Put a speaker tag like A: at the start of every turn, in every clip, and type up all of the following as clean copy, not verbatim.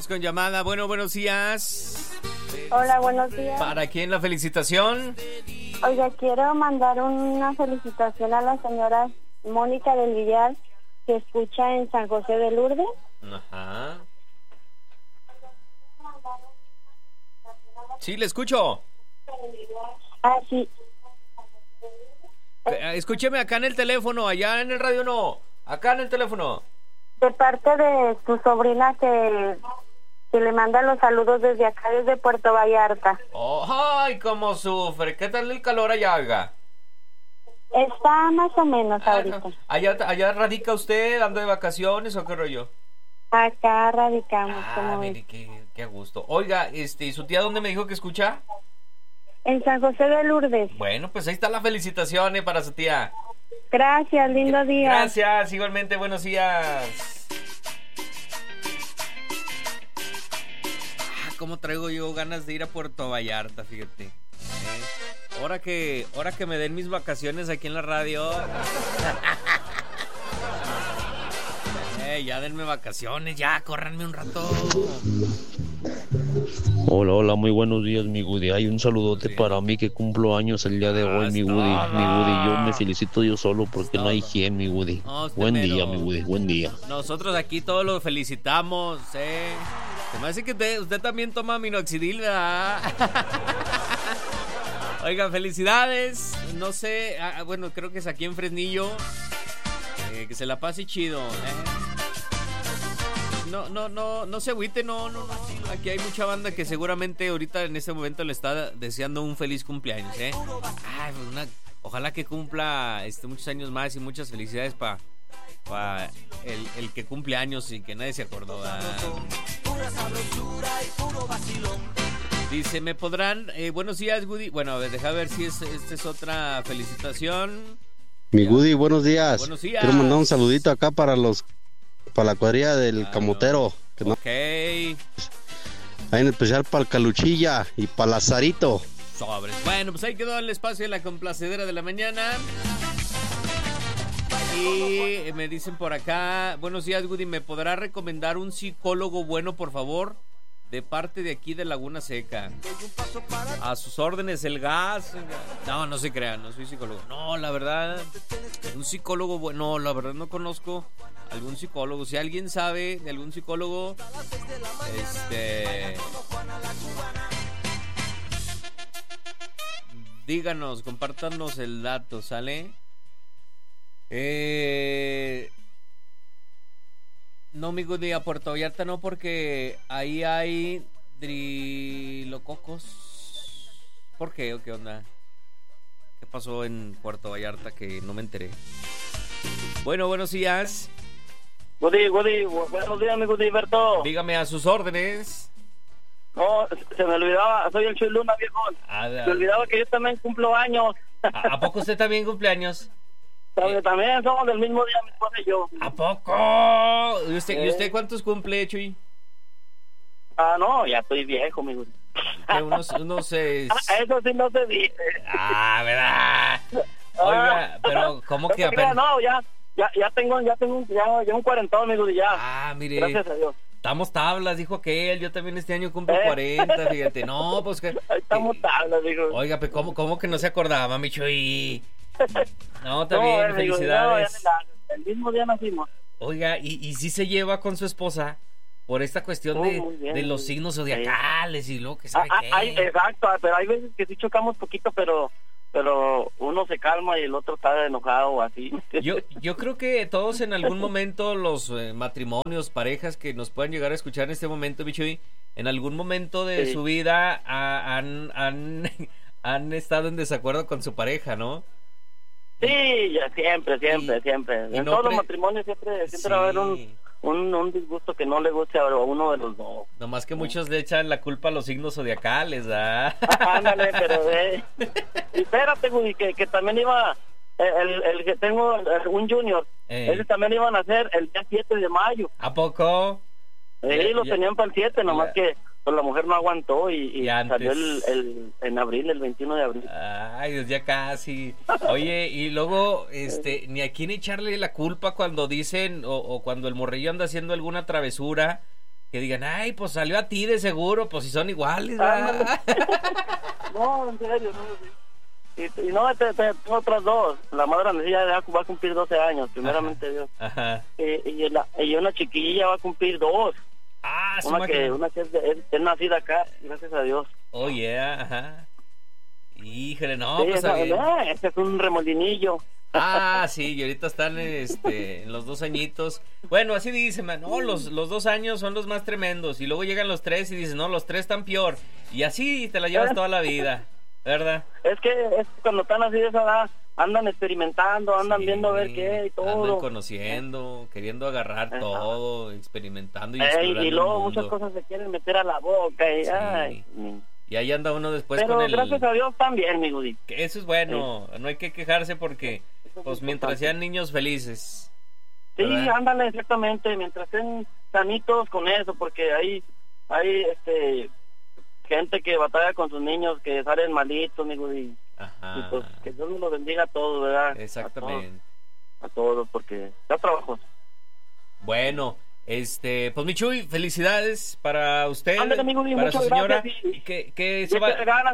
A: Vamos con llamada. Bueno, buenos días.
B: Hola, buenos días.
A: ¿Para quién la felicitación?
B: Oiga, quiero mandar una felicitación a la señora Mónica del Villar, que escucha en San José de Lourdes.
A: Ajá. Sí, le escucho.
B: Ah, sí.
A: Escúcheme acá en el teléfono, allá en el radio no. Acá en el teléfono.
B: De parte de tu sobrina que le manda los saludos desde acá, desde Puerto Vallarta.
A: Oh, ¡ay, cómo sufre! ¿Qué tal el calor allá, oiga?
B: Está más o menos ahorita.
A: ¿Allá radica usted, anda de vacaciones o qué rollo?
B: Acá radicamos.
A: Mire, qué gusto. Oiga, ¿y su tía dónde me dijo que escucha?
B: En San José de Lourdes.
A: Bueno, pues ahí está la felicitación para su tía.
B: Gracias, lindo día.
A: Gracias, igualmente, buenos días. Cómo traigo yo ganas de ir a Puerto Vallarta, fíjate. Ahora que me den mis vacaciones aquí en la radio. Ya denme vacaciones, ya, córranme un rato.
C: Hola, muy buenos días, mi Woody. Hay un saludote para mí que cumplo años el día de hoy, mi Woody. Mi Woody, yo me felicito yo solo porque no hay quien, mi Woody. Buen día, mi Woody, buen día.
A: Nosotros aquí todos lo felicitamos, Se me hace que usted también toma minoxidil, ¿verdad? Oiga, felicidades. No sé, bueno, creo que es aquí en Fresnillo. Que se la pase chido, No se agüite, no. Aquí hay mucha banda que seguramente ahorita en este momento le está deseando un feliz cumpleaños, ojalá que cumpla muchos años más y muchas felicidades para el que cumple años y que nadie se acordó. Dice, ¿me podrán? Buenos días, Woody. Bueno, a ver, deja ver si esta es otra felicitación.
D: Mi Woody, buenos días.
A: Buenos días.
D: Quiero mandar un saludito acá para la cuadrilla del Camotero. Que no,
A: ok.
D: hay en especial para el Caluchilla y para Lazarito.
A: Sobres. Bueno, pues ahí quedó el espacio de la complacedera de la mañana. Y me dicen por acá, buenos días, Woody, ¿me podrá recomendar un psicólogo bueno, por favor? De parte de aquí de Laguna Seca. A sus órdenes, el gas. No se crean, no soy psicólogo. No, la verdad, un psicólogo bueno, la verdad no conozco algún psicólogo. Si alguien sabe de algún psicólogo, díganos, compártanos el dato, ¿sale? No, amigo, de a Puerto Vallarta no, porque ahí hay drilococos. ¿Por qué o qué onda? ¿Qué pasó en Puerto Vallarta que no me enteré? Bueno, buenos días.
E: Woody, buenos días, mi Woody Berto.
A: Dígame, a sus órdenes.
E: No, se me olvidaba, soy el Chuy Luna, viejo. Se me olvidaba que yo también cumplo años.
A: ¿A poco usted también cumple años?
E: También somos del mismo día, mi esposa y yo.
A: ¿A poco? ¿Y usted cuántos cumple, Chuy?
E: No, ya estoy viejo, mi Woody.
A: Unos
E: Eso sí no se dice.
A: ¿Verdad? Oiga, pero ¿cómo que apenas?
E: No, ya tengo un cuarentón, mi Woody, ya.
A: Mire.
E: Gracias a Dios.
A: Estamos tablas, dijo aquel. Yo también este año cumplo 40, fíjate. No, pues que...
E: Ahí estamos tablas, dijo.
A: Oiga, pues ¿cómo que no se acordaba, mi Chuy? No, está bien, felicidades.
E: El mismo día nacimos.
A: Oiga, ¿y si se lleva con su esposa por esta cuestión de los signos zodiacales y lo que sabe qué?
E: Exacto, pero hay veces que sí chocamos poquito, pero uno se calma y el otro está enojado o así.
A: Yo creo que todos en algún momento, los matrimonios, parejas que nos puedan llegar a escuchar en este momento, Bichuy, en algún momento de su vida han estado en desacuerdo con su pareja, ¿no?
E: Sí, ya siempre. En todos los matrimonios siempre va a haber un disgusto que no le guste a uno de los dos.
A: Nomás que muchos le echan la culpa a los signos zodiacales, ¿ah?
E: Ándale, pero y espérate, güey, que también iba el que tengo un junior, ese también iban a hacer el día 7 de mayo.
A: ¿A poco?
E: Sí, lo tenían para el 7, nomás que pues la mujer no aguantó y salió en abril, el 21 de abril.
A: Ay, Dios, ya casi. Oye, y luego, ni a quién echarle la culpa cuando dicen, o cuando el morrillo anda haciendo alguna travesura, que digan, ay, pues salió a ti de seguro, pues si son iguales, ¿verdad?
E: No, en serio, no. Y no, tengo otras dos. La más grande ya va a cumplir 12 años, primeramente Dios.
A: Ajá.
E: Y una chiquilla va a cumplir 2.
A: Ah,
E: una que es nacida acá, gracias a Dios.
A: Oh, yeah, ajá. Híjole, no,
E: sí,
A: pues
E: ese es un remolinillo.
A: Ah, sí, y ahorita están en los 2 añitos. Bueno, así dicen, man, no, los 2 años son los más tremendos. Y luego llegan los 3 y dicen, no, los 3 están peor. Y así te la llevas toda la vida, ¿verdad?
E: Es que cuando están así de esa edad, andan experimentando, andan viendo a ver qué y todo.
A: Andan conociendo, queriendo agarrar todo, experimentando y explorando
E: y luego
A: el mundo.
E: muchas cosas se quieren meter a la boca y
A: y ahí anda uno después
E: pero
A: con el...
E: gracias a Dios también, mi Gudi.
A: Que eso es bueno, no hay que quejarse porque, pues mientras sean niños felices.
E: Sí,
A: ¿verdad?
E: ándale, exactamente, mientras estén sanitos con eso, porque hay gente que batalla con sus niños, que salen malitos, mi Gudi.
A: Ajá.
E: Y pues que Dios nos lo bendiga a todos, ¿verdad?
A: Exactamente.
E: A todos, porque da trabajo.
A: Bueno, pues mi Chuy, felicidades para usted,
E: Ándale, amigo,
A: para su señora.
E: Y
A: que
E: se va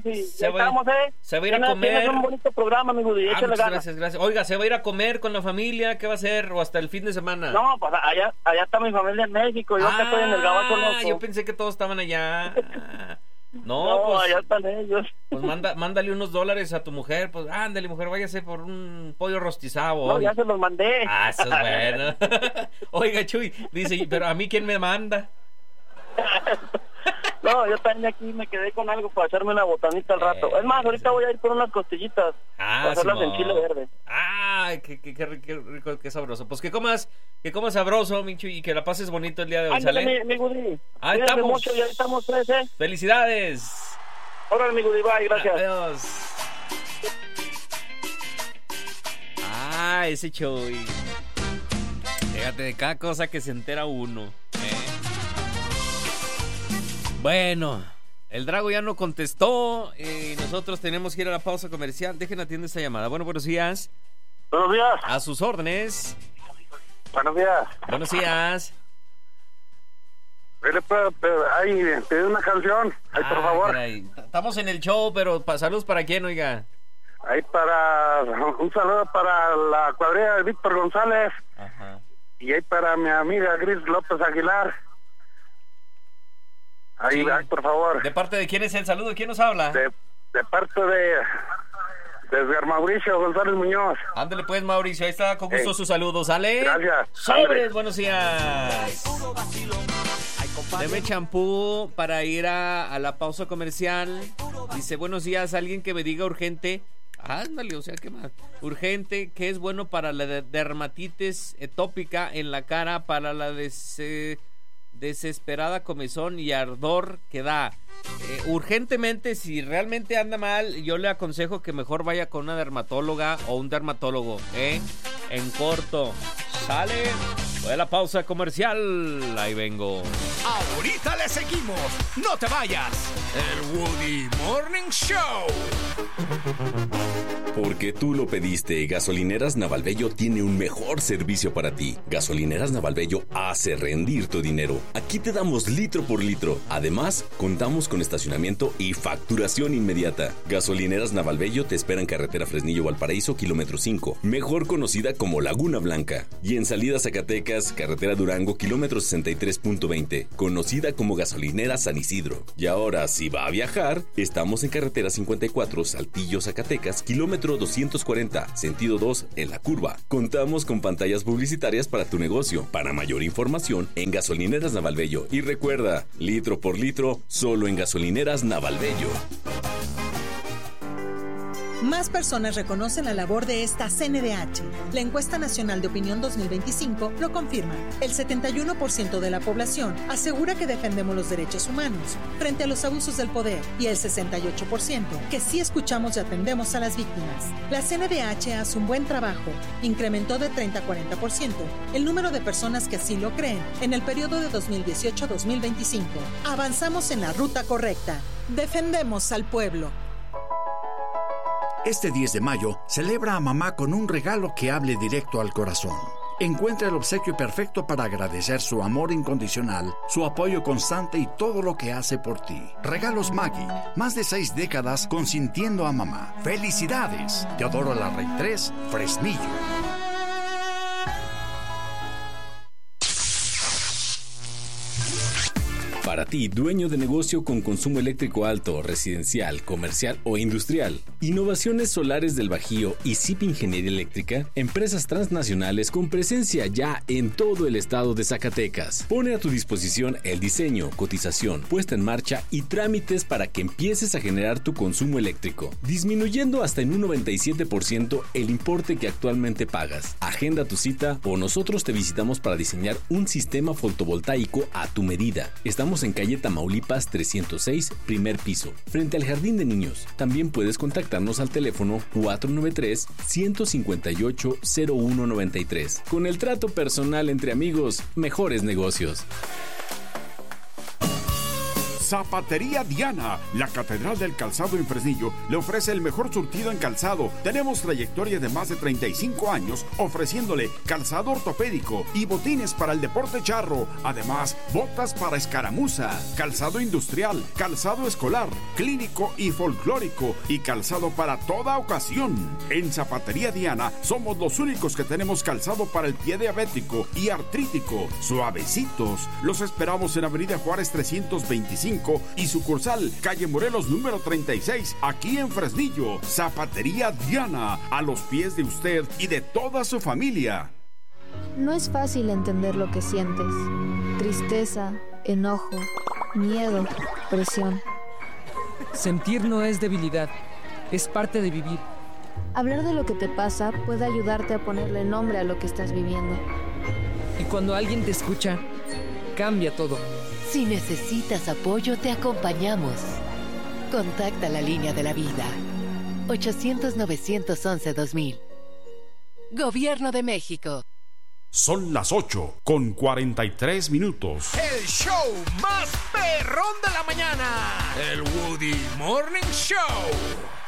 E: a ir a comer.
A: Tienes
E: un bonito programa, amigo.
A: Muchas gracias. Oiga, ¿se va a ir a comer con la familia? ¿Qué va a hacer? ¿O hasta el fin de semana?
E: No, pues allá está mi familia en México. Yo que estoy en el Gabacho Loco.
A: Yo pensé que todos estaban allá.
E: No, pues allá están ellos.
A: Pues mándale unos $, a tu mujer. Pues ándale, mujer, váyase por un pollo rostizado.
E: No, ya se los mandé.
A: Ah, eso es bueno. Oiga, Chuy, dice, pero a mí, ¿quién me manda?
E: No, yo también aquí me quedé con algo para echarme una botanita al rato. Es más, ahorita voy a ir por unas costillitas para hacerlas en chile verde.
A: Ay, qué rico, qué sabroso. Pues que comas sabroso, Minchu, y que la pases bonito el día de hoy, ¿sale?
E: Mi Gudi.
A: Ahí estamos.
E: Mucho, ya estamos 3, ¿eh?
A: ¡Felicidades!
E: Órale, mi Gudi, bye, gracias.
A: Adiós. Ah, ese Chuy. Fíjate de cada cosa que se entera uno, Bueno, el Drago ya no contestó y nosotros tenemos que ir a la pausa comercial. Dejen atender esta llamada. Bueno, buenos días.
E: Buenos días.
A: A sus órdenes.
E: Buenos días.
A: Buenos días.
E: Ahí, pedí una canción. Ahí, por favor.
A: Caray. Estamos en el show, pero saludos para quién, oiga.
E: Ahí un saludo para la cuadrilla de Víctor González.
A: Ajá.
E: Y ahí para mi amiga Gris López Aguilar. Ahí,
A: sí.
E: Por favor.
A: ¿De parte de quién es el saludo? ¿Quién nos habla?
E: De parte de Edgar Mauricio González Muñoz.
A: Ándale pues, Mauricio, ahí está, con gusto sus saludos, ¿sale?
E: Gracias.
A: Sobres, buenos días. Deme champú para ir a la pausa comercial. Dice, buenos días, alguien que me diga urgente. Ándale, o sea, ¿qué más? Urgente, que es bueno para la dermatitis atópica en la cara, para la desesperada comezón y ardor que da. Urgentemente, si realmente anda mal, yo le aconsejo que mejor vaya con una dermatóloga o un dermatólogo, en corto. ¿Sale? Voy a la pausa comercial. Ahí vengo.
F: Ahorita le seguimos. No te vayas. El Woody Morning Show.
G: Porque tú lo pediste, Gasolineras Navalbello tiene un mejor servicio para ti. Gasolineras Navalbello hace rendir tu dinero. Aquí te damos litro por litro. Además, contamos con estacionamiento y facturación inmediata. Gasolineras Navalbello te espera en carretera Fresnillo-Valparaíso, kilómetro 5, mejor conocida como Laguna Blanca. Y en salida Zacatecas, carretera Durango, kilómetro 63.20, conocida como Gasolinera San Isidro. Y ahora, si va a viajar, estamos en carretera 54, Saltillo, Zacatecas, kilómetro 240, sentido 2, en La Curva. Contamos con pantallas publicitarias para tu negocio. Para mayor información, en Gasolineras Navalbello. Y recuerda, litro por litro, solo en Gasolineras Navalbello.
H: Más personas reconocen la labor de esta CNDH. La encuesta nacional de opinión 2025 lo confirma. El 71% de la población asegura que defendemos los derechos humanos frente a los abusos del poder y el 68% que sí escuchamos y atendemos a las víctimas. La CNDH hace un buen trabajo. Incrementó de 30 a 40% el número de personas que así lo creen en el periodo de 2018 a 2025. Avanzamos en la ruta correcta. Defendemos al pueblo.
F: Este 10 de mayo, celebra a mamá con un regalo que hable directo al corazón.
I: encuentra el obsequio perfecto para agradecer su amor incondicional, su apoyo constante y todo lo que hace por ti. Regalos Maggie, más de 6 décadas consintiendo a mamá. ¡Felicidades! Teodoro Larrey 3, Fresnillo.
G: Para ti, dueño de negocio con consumo eléctrico alto, residencial, comercial o industrial, Innovaciones Solares del Bajío y CIP Ingeniería Eléctrica, empresas transnacionales con presencia ya en todo el estado de Zacatecas. Pone a tu disposición el diseño, cotización, puesta en marcha y trámites para que empieces a generar tu consumo eléctrico, disminuyendo hasta en un 97% el importe que actualmente pagas. Agenda tu cita o nosotros te visitamos para diseñar un sistema fotovoltaico a tu medida. Estamos en calle Tamaulipas 306, primer piso, frente al Jardín de Niños. También puedes contactarnos al teléfono 493-158-0193. Con el trato personal entre amigos, mejores negocios.
J: Zapatería Diana, la catedral del calzado en Fresnillo, le ofrece el mejor surtido en calzado. Tenemos trayectoria de más de 35 años ofreciéndole calzado ortopédico y botines para el deporte charro. Además, botas para escaramuza, calzado industrial, calzado escolar, clínico y folclórico y calzado para toda ocasión. En Zapatería Diana somos los únicos que tenemos calzado para el pie diabético y artrítico, suavecitos. Los esperamos en Avenida Juárez 325 y sucursal calle Morelos número 36, aquí en Fresnillo. Zapatería Diana, a los pies de usted y de toda su familia.
K: No es fácil entender lo que sientes: tristeza, enojo, miedo, presión.
L: Sentir no es debilidad, es parte de vivir.
K: Hablar de lo que te pasa puede ayudarte a ponerle nombre a lo que estás viviendo.
L: Y cuando alguien te escucha, cambia todo.
M: Si necesitas apoyo, te acompañamos. Contacta la línea de la vida. 800-911-2000. Gobierno de México.
J: Son las 8:43 minutos.
F: El show más perrón de la mañana. El Woody Morning Show.